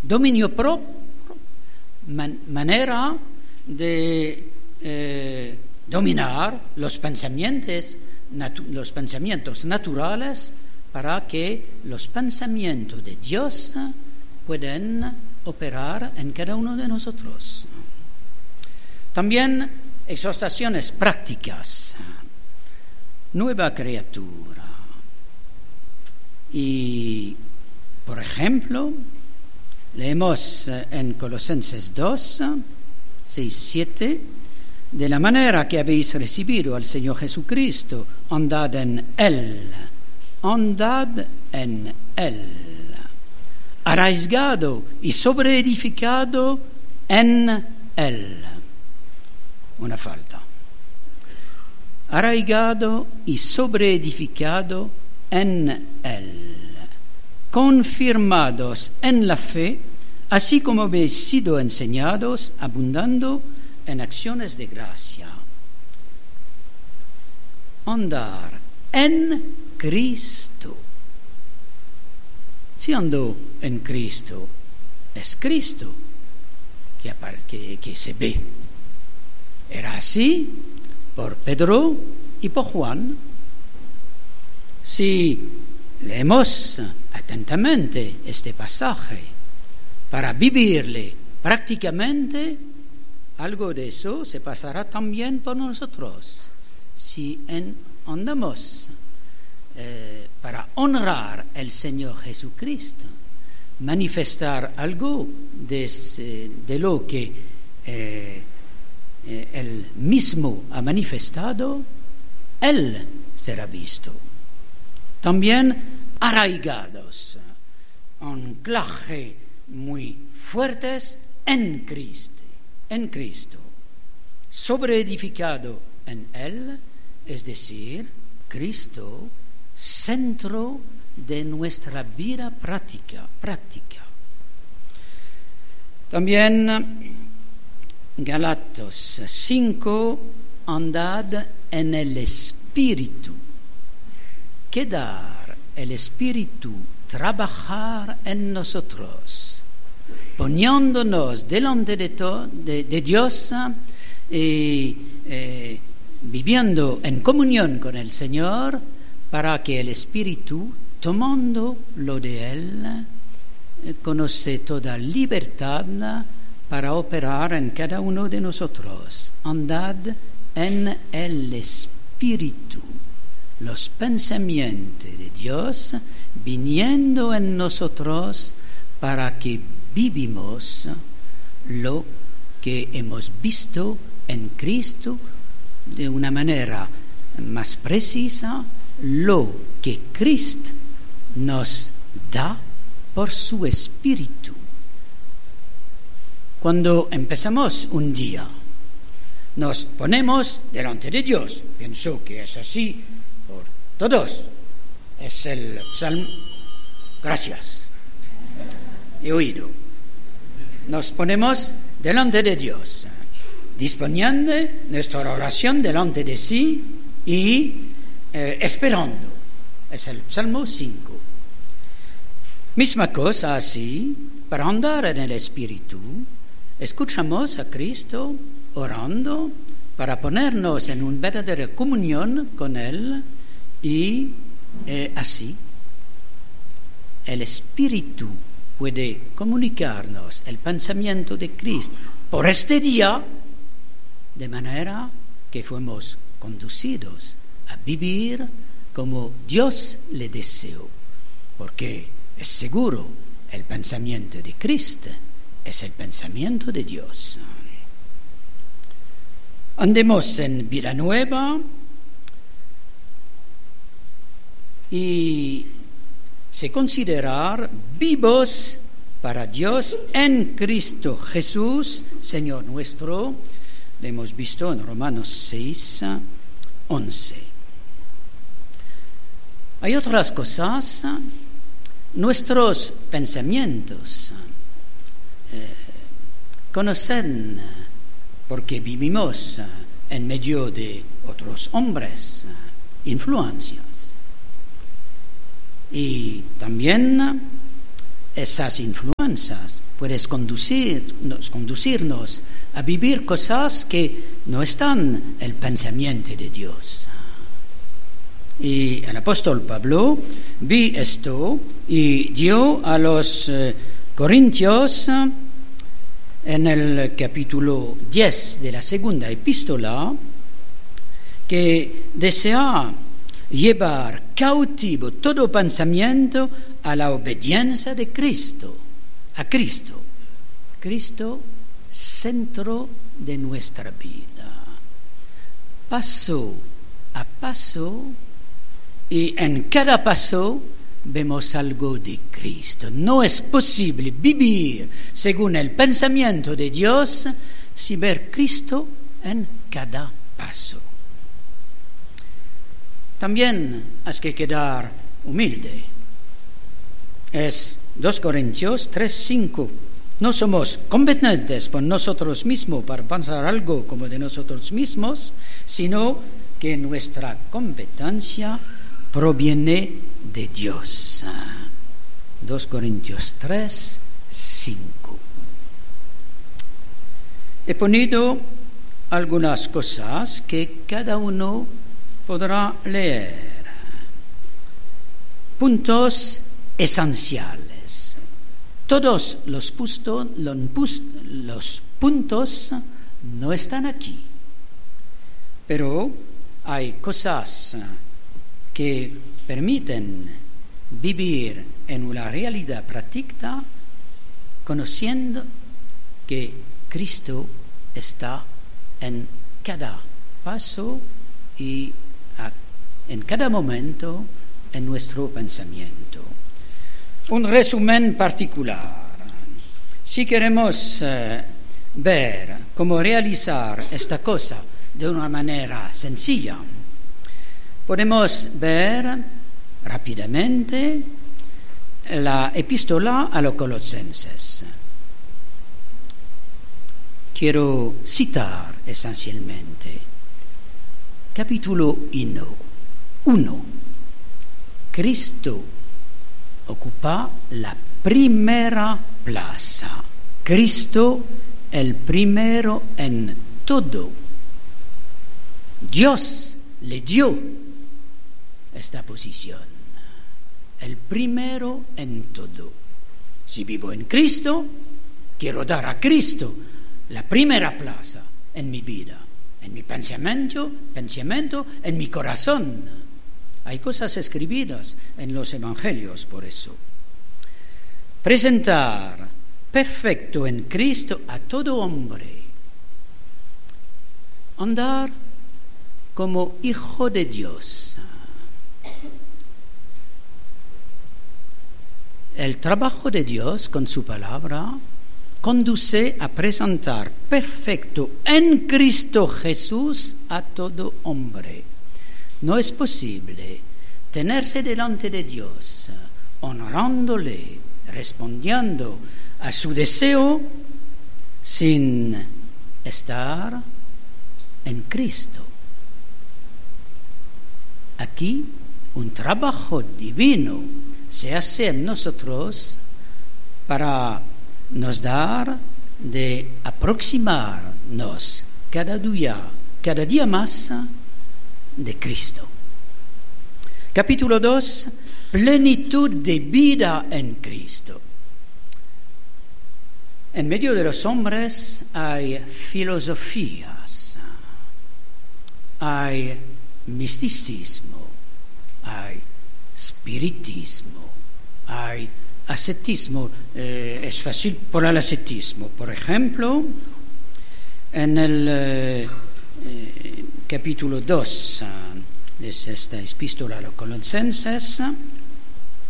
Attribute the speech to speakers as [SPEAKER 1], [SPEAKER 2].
[SPEAKER 1] dominio propio, manera de dominar los pensamientos naturales para que los pensamientos de Dios puedan operar en cada uno de nosotros. También exhortaciones prácticas, nueva criatura. Y, por ejemplo, leemos en Colosenses 2, 6, 7, de la manera que habéis recibido al Señor Jesucristo, andad en Él, arraigado y sobreedificado en Él. Una falta. Arraigado y sobreedificado en Él, confirmados en la fe, así como habéis sido enseñados, abundando en acciones de gracia. Andar en Cristo. Si ando en Cristo, es Cristo que se ve. Era así por Pedro y por Juan. Si leemos atentamente este pasaje para vivirle prácticamente, algo de eso se pasará también por nosotros. Si andamos para honrar al Señor Jesucristo, manifestar algo de lo que Él mismo ha manifestado, Él será visto. También arraigados, anclaje muy fuertes en Cristo, sobreedificado en Él, es decir, Cristo, centro de nuestra vida práctica. También Galatas 5, andad en el Espíritu. Quedar el Espíritu, trabajar en nosotros, poniéndonos delante de Dios y viviendo en comunión con el Señor, para que el Espíritu, tomando lo de Él, conoce toda libertad para operar en cada uno de nosotros. Andad en el Espíritu, los pensamientos de Dios viniendo en nosotros para que vivimos lo que hemos visto en Cristo de una manera más precisa, lo que Cristo nos da por su Espíritu. Cuando empezamos un día, nos ponemos delante de Dios. Pienso que es así por todos. Es el salmo. Gracias. He oído. Nos ponemos delante de Dios, disponiendo nuestra oración delante de sí y esperando. Es el Salmo 5. Misma cosa así, para andar en el Espíritu, escuchamos a Cristo orando para ponernos en una verdadera comunión con Él y así el Espíritu puede comunicarnos el pensamiento de Cristo por este día, de manera que fuimos conducidos a vivir como Dios le deseó, porque es seguro, el pensamiento de Cristo es el pensamiento de Dios. Andemos en vida nueva y se considerar vivos para Dios en Cristo Jesús, Señor nuestro. Lo hemos visto en Romanos 6, 11. Hay otras cosas. Nuestros pensamientos conocen, porque vivimos en medio de otros hombres, influencias. Y también esas influencias pueden conducirnos a vivir cosas que no están en el pensamiento de Dios. Y el apóstol Pablo vio esto y dio a los Corintios, en el capítulo 10 de la segunda epístola, que desea llevar cautivo todo pensamiento a la obediencia de Cristo, a Cristo. Cristo, centro de nuestra vida. Paso a paso, y en cada paso vemos algo de Cristo. No es posible vivir según el pensamiento de Dios sin ver Cristo en cada paso. También hay que quedar humilde. Es 2 Corintios 3:5. No somos competentes por nosotros mismos para pensar algo como de nosotros mismos, sino que nuestra competencia proviene de Dios. 2 Corintios 3:5. He ponido algunas cosas que cada uno podrá leer. Puntos esenciales. Todos los puntos no están aquí, pero hay cosas que permiten vivir en una realidad práctica conociendo que Cristo está en cada paso y en cada momento en nuestro pensamiento. Un resumen particular. Si queremos ver cómo realizar esta cosa de una manera sencilla, podemos ver rápidamente la epístola a los Colosenses. Quiero citar esencialmente capítulo 1. Cristo ocupa la primera plaza. Cristo el primero en todo. Dios le dio esta posición. El primero en todo. Si vivo en Cristo, quiero dar a Cristo la primera plaza en mi vida, en mi pensamiento, en mi corazón. Hay cosas escritas en los evangelios por eso. Presentar perfecto en Cristo a todo hombre. Andar como hijo de Dios. El trabajo de Dios con su palabra conduce a presentar perfecto en Cristo Jesús a todo hombre. No es posible tenerse delante de Dios, honrándole, respondiendo a su deseo, sin estar en Cristo. Aquí un trabajo divino se hace en nosotros para nos dar de aproximarnos cada día más de Cristo. Capítulo 2, plenitud de vida en Cristo. En medio de los hombres hay filosofías, hay misticismo, hay espiritismo, hay ascetismo. Es fácil por el ascetismo. Por ejemplo, en el capítulo 2 de esta epístola a los Colosenses,